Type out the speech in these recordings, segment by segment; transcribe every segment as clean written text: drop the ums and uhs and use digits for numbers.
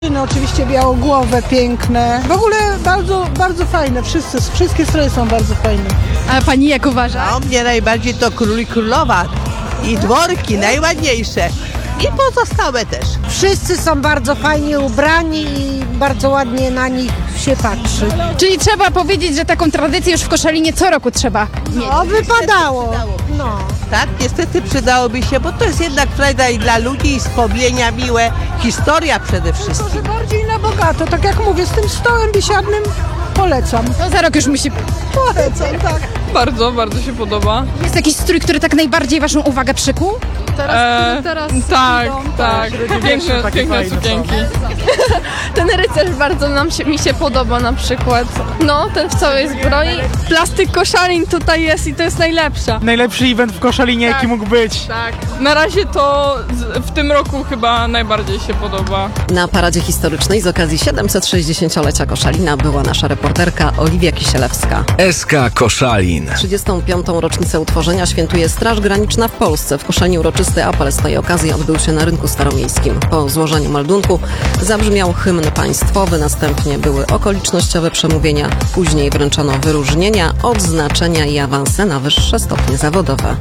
No, oczywiście białogłowe, piękne. W ogóle bardzo, bardzo fajne. Wszystkie stroje są bardzo fajne. A pani jak uważa? No, mnie najbardziej to król i królowa i dworki najładniejsze. I pozostałe też. Wszyscy są bardzo fajnie ubrani i bardzo ładnie na nich się patrzy. Czyli trzeba powiedzieć, że taką tradycję już w Koszalinie co roku trzeba mieć. O, wypadało. No. Tak, niestety przydałoby się, bo to jest jednak frajda i dla ludzi, i wspomnienia miłe, historia przede Tylko, wszystkim. że bardziej na bogato. Tak jak mówię, z tym stołem biesiadnym polecam. No za rok już musi... Polecam, tak. Bardzo, bardzo się podoba. Jest jakiś strój, który tak najbardziej waszą uwagę przykuł? Tak, tak. Piękne sukienki. Ten rycerz bardzo mi się podoba na przykład. No, ten w całej zbroi. Plastyk Koszalin tutaj jest i to jest najlepsza. Najlepszy event w Koszalinie, jaki mógł być. Tak. Na razie to w tym roku chyba najbardziej się podoba. Na paradzie historycznej z okazji 760-lecia Koszalina była nasza reporterka Oliwia Kisielewska. SK Koszalin. 35. rocznicę utworzenia świętuje Straż Graniczna w Polsce. W Koszalinie uroczysty apel z tej okazji odbył się na rynku staromiejskim. Po złożeniu meldunku zabrzmiał hymn państwowy, następnie były okolicznościowe przemówienia, później wręczono wyróżnienia, odznaczenia i awanse na wyższe stopnie zawodowe.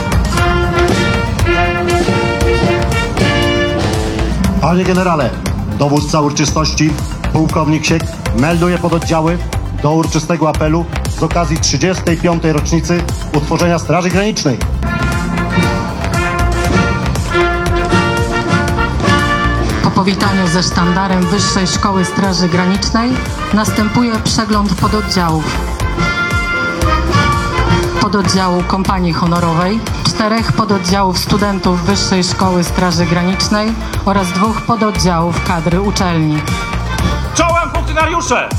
Panie generale, dowódca uroczystości, pułkownik Siek, melduje pododdziały do uroczystego apelu z okazji 35. rocznicy utworzenia Straży Granicznej. Po powitaniu ze sztandarem Wyższej Szkoły Straży Granicznej następuje przegląd pododdziałów. Pododdziału Kompanii Honorowej, 4 pododdziałów studentów Wyższej Szkoły Straży Granicznej oraz 2 pododdziałów kadry uczelni. Czołem funkcjonariusze!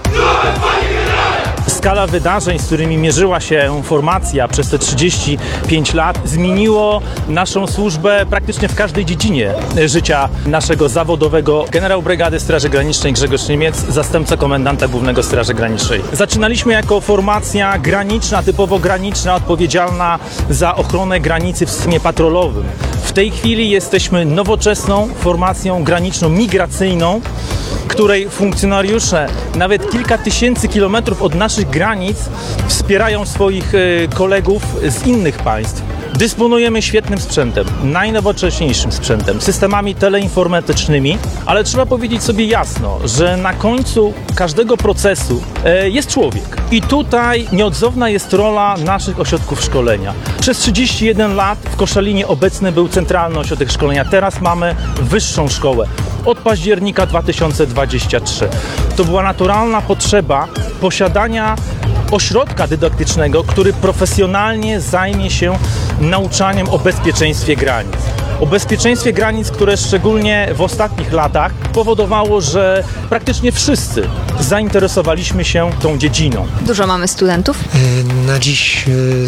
Skala wydarzeń, z którymi mierzyła się formacja przez te 35 lat, zmieniło naszą służbę praktycznie w każdej dziedzinie życia naszego zawodowego. Generał Brygady Straży Granicznej Grzegorz Niemiec, zastępca komendanta głównego Straży Granicznej. Zaczynaliśmy jako formacja graniczna, typowo graniczna, odpowiedzialna za ochronę granicy w systemie patrolowym. W tej chwili jesteśmy nowoczesną formacją graniczną, migracyjną, której funkcjonariusze nawet kilka tysięcy kilometrów od naszych granic wspierają swoich kolegów z innych państw. Dysponujemy świetnym sprzętem, najnowocześniejszym sprzętem, systemami teleinformatycznymi, ale trzeba powiedzieć sobie jasno, że na końcu każdego procesu jest człowiek. I tutaj nieodzowna jest rola naszych ośrodków szkolenia. Przez 31 lat w Koszalinie obecny był Centralny Ośrodek Szkolenia. Teraz mamy Wyższą Szkołę. Od października 2023. To była naturalna potrzeba posiadania ośrodka dydaktycznego, który profesjonalnie zajmie się nauczaniem o bezpieczeństwie granic. O bezpieczeństwie granic, które szczególnie w ostatnich latach powodowało, że praktycznie wszyscy zainteresowaliśmy się tą dziedziną. Dużo mamy studentów? Na dziś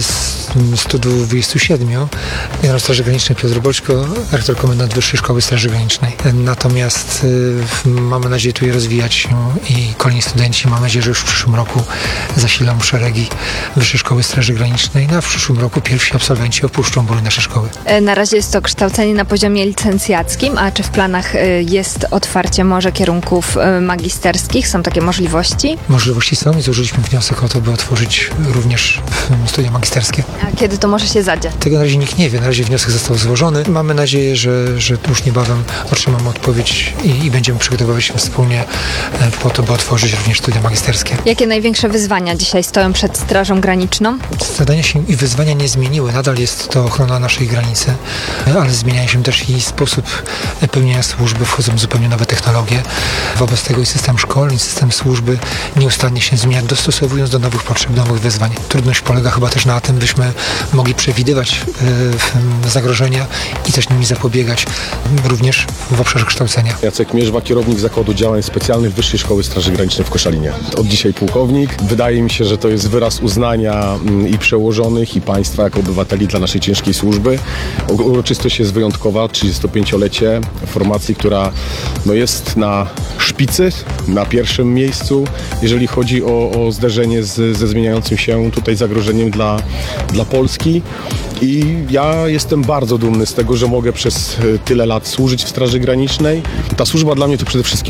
127. Generał Straży Granicznej Piotr Boćko, rektor komendant Wyższej Szkoły Straży Granicznej. Natomiast mamy nadzieję tu je rozwijać się i kolejni studenci, mam nadzieję, że już w przyszłym roku zasilą szeregi Wyższej Szkoły Straży Granicznej, a w przyszłym roku pierwsi absolwenci opuszczą bury nasze szkoły. Na razie jest to kształcenie na poziomie licencjackim, a czy w planach jest otwarcie może kierunków magisterskich? Są takie możliwości? Możliwości są i złożyliśmy wniosek o to, by otworzyć również studia magisterskie. A kiedy to może się zadziać? Tego na razie nikt nie wie, na razie wniosek został złożony. Mamy nadzieję, że już niebawem otrzymamy odpowiedź i będziemy przygotowywać się wspólnie po to, by otworzyć również studia magisterskie. Jakie największe wyzwania dzisiaj stoją przed Strażą Graniczną? Zadania się i wyzwania nie zmieniły. Nadal jest to ochrona naszej granicy, ale zmienia się też i sposób pełnienia służby. Wchodzą zupełnie nowe technologie. Wobec tego i system szkoleń, system służby nieustannie się zmienia, dostosowując do nowych potrzeb, nowych wyzwań. Trudność polega chyba też na tym, byśmy mogli przewidywać zagrożenia i też nimi zapobiegać, również w obszarze kształcenia. Jacek Mierzwa, kierownik Zakładu Działań Specjalnych Wyższej Szkoły Straży Granicznej w Koszalinie. Od dzisiaj pułkownik. Wydaje mi się, że to jest wyraz uznania i przełożonych, i państwa jako obywateli dla naszej ciężkiej służby. Uroczystość jest wyjątkowa, 35-lecie formacji, która jest na szpicy, na pierwszym miejscu, jeżeli chodzi o zderzenie ze zmieniającym się tutaj zagrożeniem dla Polski. I ja jestem bardzo dumny z tego, że mogę przez tyle lat służyć w Straży Granicznej. Ta służba dla mnie to przede wszystkim